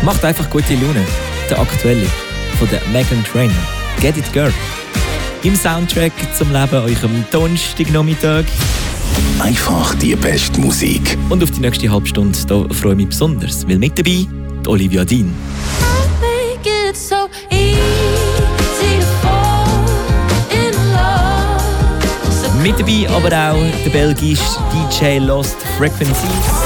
Macht einfach gute Laune. Der aktuelle von der Meghan Trainor. Get it, girl. Im Soundtrack zum Leben eurem Donnerstagnachmittag. Einfach die beste Musik. Und auf die nächste Halbstunde da freue ich mich besonders, weil mit dabei die Olivia Dean. Mit dabei aber auch der belgische DJ Lost Frequencies.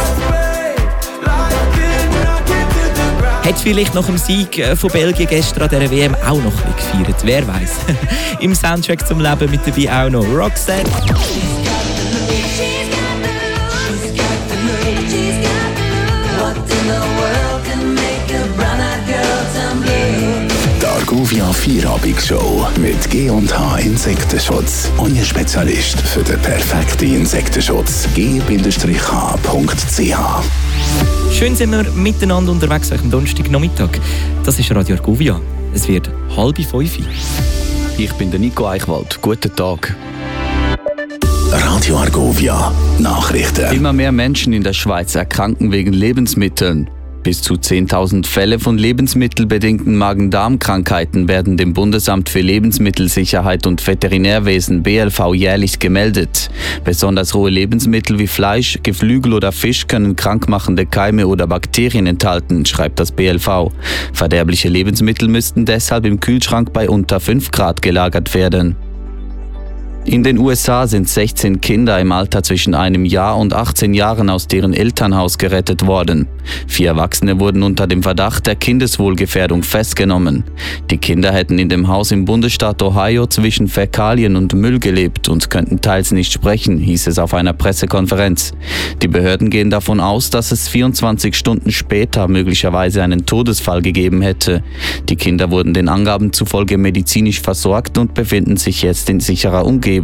Hat vielleicht nach dem Sieg von Belgien gestern an dieser WM auch noch ein bisschen gefeiert, wer weiß. Im Soundtrack zum Leben mit dabei auch noch Roxette. Die Argovia Vierabend-Show mit G&H Insektenschutz. Euer Spezialist für den perfekten Insektenschutz. g-h.ch. Schön sind wir miteinander unterwegs am Donnerstagnachmittag. Das ist Radio Argovia. Es wird 4:30. Ich bin der Nico Eichwald. Guten Tag. Radio Argovia. Nachrichten. Immer mehr Menschen in der Schweiz erkranken wegen Lebensmitteln. Bis zu 10.000 Fälle von lebensmittelbedingten Magen-Darm-Krankheiten werden dem Bundesamt für Lebensmittelsicherheit und Veterinärwesen BLV jährlich gemeldet. Besonders rohe Lebensmittel wie Fleisch, Geflügel oder Fisch können krankmachende Keime oder Bakterien enthalten, schreibt das BLV. Verderbliche Lebensmittel müssten deshalb im Kühlschrank bei unter 5 Grad gelagert werden. In den USA sind 16 Kinder im Alter zwischen einem Jahr und 18 Jahren aus deren Elternhaus gerettet worden. 4 Erwachsene wurden unter dem Verdacht der Kindeswohlgefährdung festgenommen. Die Kinder hätten in dem Haus im Bundesstaat Ohio zwischen Fäkalien und Müll gelebt und könnten teils nicht sprechen, hieß es auf einer Pressekonferenz. Die Behörden gehen davon aus, dass es 24 Stunden später möglicherweise einen Todesfall gegeben hätte. Die Kinder wurden den Angaben zufolge medizinisch versorgt und befinden sich jetzt in sicherer Umgebung.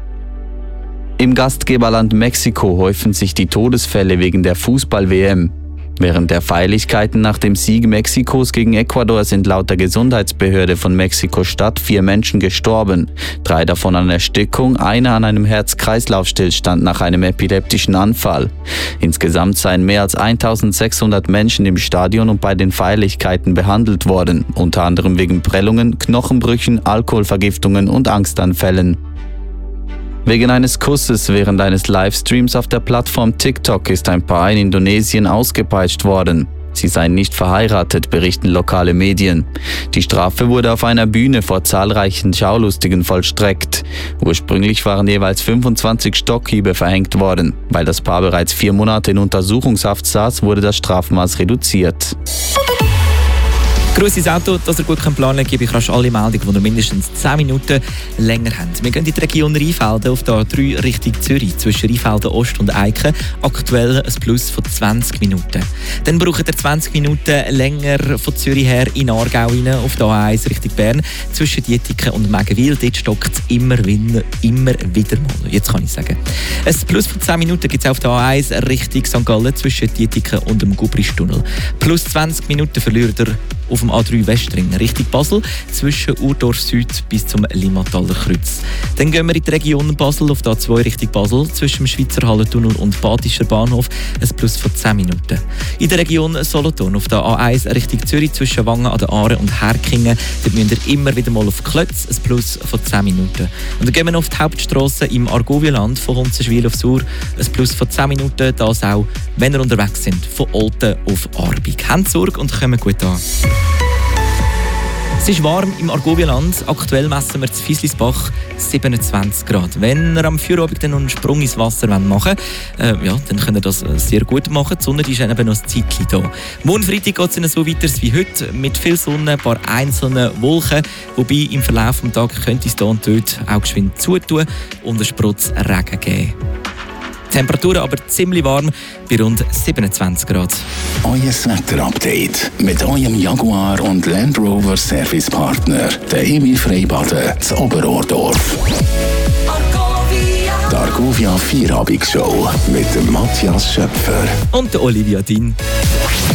Im Gastgeberland Mexiko häufen sich die Todesfälle wegen der Fußball-WM. Während der Feierlichkeiten nach dem Sieg Mexikos gegen Ecuador sind laut der Gesundheitsbehörde von Mexiko-Stadt 4 Menschen gestorben. 3 davon an Erstickung, einer an einem Herz-Kreislauf-Stillstand nach einem epileptischen Anfall. Insgesamt seien mehr als 1.600 Menschen im Stadion und bei den Feierlichkeiten behandelt worden, unter anderem wegen Prellungen, Knochenbrüchen, Alkoholvergiftungen und Angstanfällen. Wegen eines Kusses während eines Livestreams auf der Plattform TikTok ist ein Paar in Indonesien ausgepeitscht worden. Sie seien nicht verheiratet, berichten lokale Medien. Die Strafe wurde auf einer Bühne vor zahlreichen Schaulustigen vollstreckt. Ursprünglich waren jeweils 25 Stockhiebe verhängt worden. Weil das Paar bereits 4 Monate in Untersuchungshaft saß, wurde das Strafmaß reduziert. Grüß ins Auto, dass ihr gut planen könnt, gebe ich rasch alle Meldungen, die ihr mindestens 10 Minuten länger habt. Wir gehen in die Region Rheinfelden auf der 3 Richtung Zürich, zwischen Rheinfelden Ost und Eiken. Aktuell ein Plus von 20 Minuten. Dann braucht ihr 20 Minuten länger von Zürich her in Aargau rein, auf der A1 Richtung Bern. Zwischen Dietiken und Mägenwil, dort stockt es immer wieder mal. Jetzt kann ich sagen. Ein Plus von 10 Minuten gibt es auf der A1 Richtung St. Gallen, zwischen Dietiken und dem Gubristunnel. Plus 20 Minuten verliert ihr auf dem A3 Westring Richtung Basel, zwischen Urdorf Süd bis zum Limmataler Kreuz. Dann gehen wir in die Region Basel, auf der A2 Richtung Basel, zwischen dem Schweizer Hallentunnel und Badischer Bahnhof, ein Plus von 10 Minuten. In der Region Solothurn, auf der A1 Richtung Zürich, zwischen Wangen an der Aare und Herkingen, dort müsst ihr immer wieder mal auf Klötz, ein Plus von 10 Minuten. Und dann gehen wir auf die Hauptstrasse im Argovia-Land, von Hunzenschwil auf Sur, ein Plus von 10 Minuten, das auch, wenn ihr unterwegs sind, von Olten auf Arbig. Habt Sorge und kommt gut an. Es ist warm im Argovia-Land. Aktuell messen wir zu Fieslisbach 27 Grad. Wenn ihr am Feierabend noch einen Sprung ins Wasser machen wollt, dann könnt ihr das sehr gut machen. Die Sonne ist eben noch ein Zeitchen da. Morgen Freitag geht es so weiter wie heute, mit viel Sonne, ein paar einzelne Wolken. Wobei im Verlauf des Tages könnte es hier und dort auch geschwind zutun und einen Sprutz Regen geben. Die Temperaturen aber ziemlich warm, bei rund 27 Grad. Euer Wetter-Update mit eurem Jaguar und Land Rover Servicepartner, der Emil Freibaden zu Oberordorf. Die Argovia Vierabend-Show mit dem Matthias Schöpfer und der Olivia Dean.